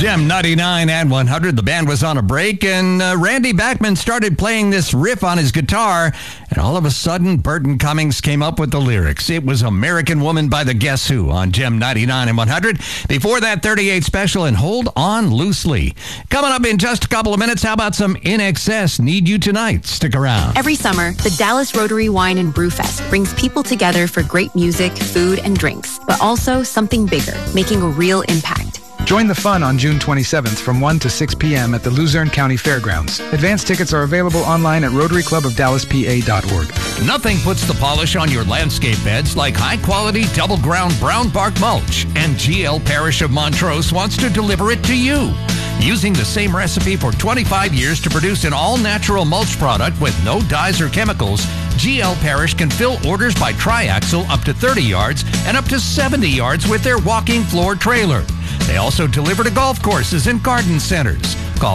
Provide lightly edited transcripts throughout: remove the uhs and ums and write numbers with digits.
Gem 99 and 100. The band was on a break, and Randy Bachman started playing this riff on his guitar, and all of a sudden, Burton Cummings came up with the lyrics. It was American Woman by the Guess Who on Gem 99 and 100. Before that, 38 special and Hold On Loosely. Coming up in just a couple of minutes, how about some In Excess, Need You Tonight? Stick around. Every summer, the Dallas Rotary Wine and Brew Fest brings people together for great music, food, and drinks, but also something bigger, making a real impact. Join the fun on June 27th from 1 to 6 p.m. at the Luzerne County Fairgrounds. Advance tickets are available online at RotaryClubOfDallasPA.org. Nothing puts the polish on your landscape beds like high-quality double-ground brown bark mulch, and GL Parish of Montrose wants to deliver it to you. Using the same recipe for 25 years to produce an all-natural mulch product with no dyes or chemicals, GL Parish can fill orders by triaxle up to 30 yards and up to 70 yards with their walking floor trailer. They also deliver to golf courses and garden centers. Call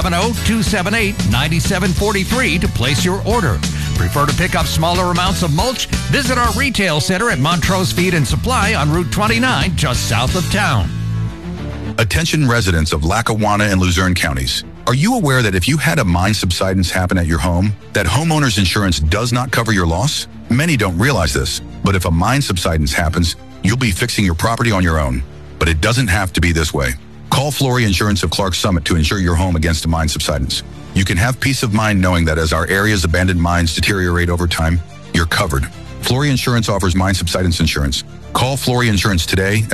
570-278-9743 to place your order. Prefer to pick up smaller amounts of mulch? Visit our retail center at Montrose Feed and Supply on Route 29, just south of town. Attention residents of Lackawanna and Luzerne counties. Are you aware that if you had a mine subsidence happen at your home, that homeowner's insurance does not cover your loss? Many don't realize this, but if a mine subsidence happens, you'll be fixing your property on your own. But it doesn't have to be this way. Call Flory Insurance of Clark Summit to insure your home against a mine subsidence. You can have peace of mind knowing that as our area's abandoned mines deteriorate over time, you're covered. Flory Insurance offers mine subsidence insurance. Call Flory Insurance today at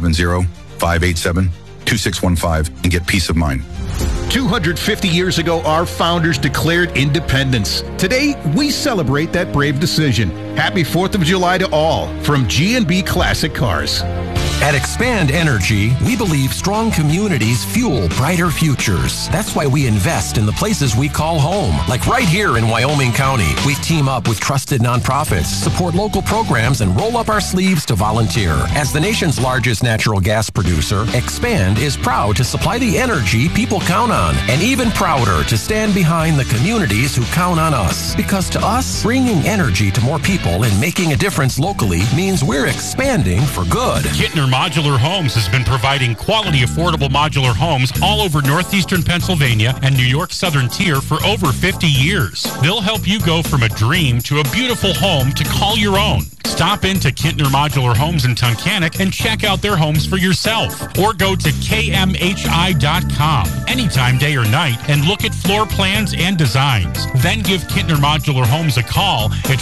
570-587-2615 and get peace of mind. 250 years ago, our founders declared independence. Today, we celebrate that brave decision. Happy 4th of July to all from G&B Classic Cars. At Expand Energy, we believe strong communities fuel brighter futures. That's why we invest in the places we call home. Like right here in Wyoming County, we team up with trusted nonprofits, support local programs, and roll up our sleeves to volunteer. As the nation's largest natural gas producer, Expand is proud to supply the energy people count on, and even prouder to stand behind the communities who count on us. Because to us, bringing energy to more people and making a difference locally means we're expanding for good. Kittner Modular Homes has been providing quality, affordable modular homes all over northeastern Pennsylvania and New York Southern Tier for over 50 years. They'll help you go from a dream to a beautiful home to call your own. Stop into Kittner Modular Homes in Tunkhannock and check out their homes for yourself. Or go to KMHI.com anytime, day or night, and look at floor plans and designs. Then give Kittner Modular Homes a call at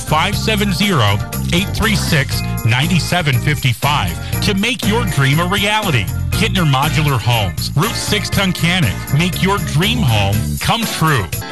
570-836-9755 to make your dream a reality. Kittner Modular Homes, Route 6 Tunkhannock. Make your dream home come true.